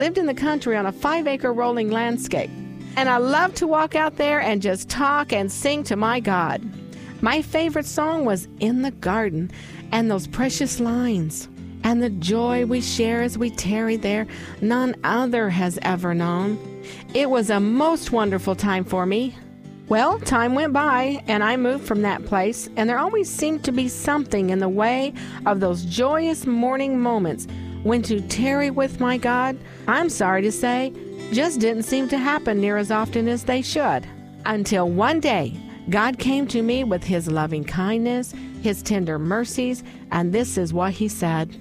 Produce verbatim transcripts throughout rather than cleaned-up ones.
Lived in the country on a five-acre rolling landscape, and I loved to walk out there and just talk and sing to my God. My favorite song was In the Garden, and those precious lines, and the joy we share as we tarry there, none other has ever known. It was a most wonderful time for me. Well, time went by, and I moved from that place, and there always seemed to be something in the way of those joyous morning moments when to tarry with my God, I'm sorry to say, just didn't seem to happen near as often as they should. Until one day, God came to me with His loving kindness, His tender mercies, and this is what He said.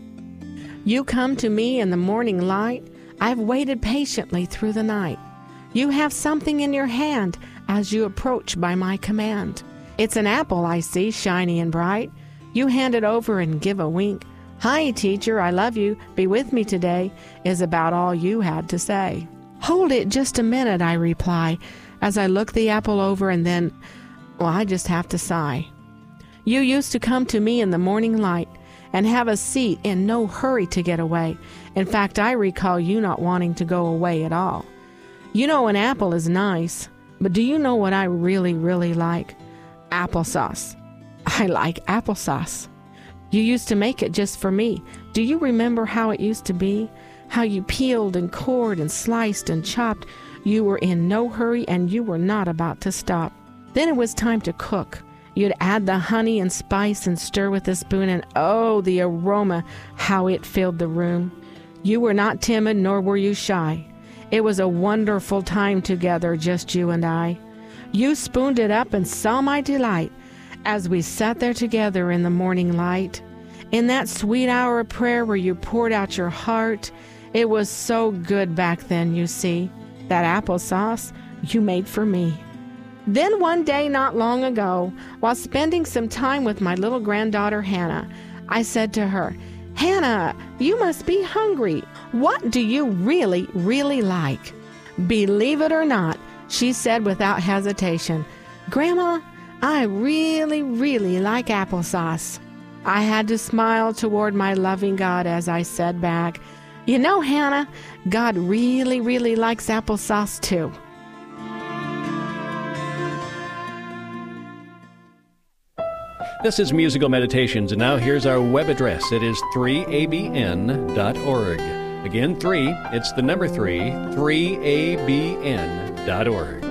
You come to me in the morning light. I've waited patiently through the night. You have something in your hand as you approach by my command. It's an apple I see, shiny and bright. You hand it over and give a wink. Hi, teacher, I love you. Be with me today, is about all you had to say. Hold it just a minute, I reply, as I look the apple over and then, well, I just have to sigh. You used to come to me in the morning light and have a seat in no hurry to get away. In fact, I recall you not wanting to go away at all. You know an apple is nice, but do you know what I really, really like? Applesauce. I like applesauce. You used to make it just for me. Do you remember how it used to be? How you peeled and cored and sliced and chopped. You were in no hurry and you were not about to stop. Then it was time to cook. You'd add the honey and spice and stir with a spoon, and oh, the aroma, how it filled the room. You were not timid, nor were you shy. It was a wonderful time together, just you and I. You spooned it up and saw my delight as we sat there together in the morning light. In that sweet hour of prayer where you poured out your heart, it was so good back then, you see, that applesauce you made for me. Then one day not long ago, while spending some time with my little granddaughter Hannah, I said to her, Hannah, you must be hungry. What do you really, really like? Believe it or not, she said without hesitation, Grandma, I really, really like applesauce. I had to smile toward my loving God as I said back, You know, Hannah, God really, really likes applesauce too. This is Musical Meditations, and now here's our web address. It is three A B N dot org. Again, three, it's the number three, three A B N dot org.